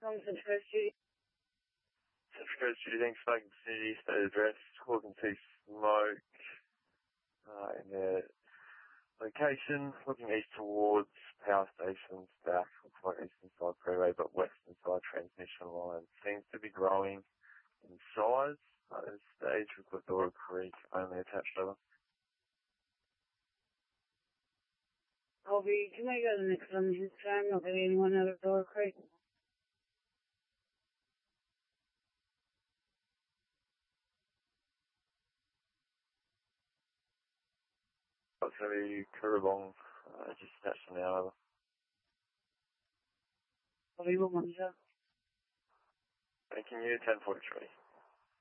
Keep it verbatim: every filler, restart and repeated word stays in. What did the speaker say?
From Central Coast Studio. Central Coast Studio, thanks, Smoking City, state address, Hawken Sea Smoke, uh, in the location, looking east towards power station stack, looks like eastern side freeway, but western side transmission line seems to be growing in size. At this stage, we've got Dora Creek only attached over. I'll be, can I go to the next one this time? Not going to be anyone out of Dora Creek. It's going to be Currawong, uh, just attached an hour. I'll be one manager. Thanking you, ten forty-three.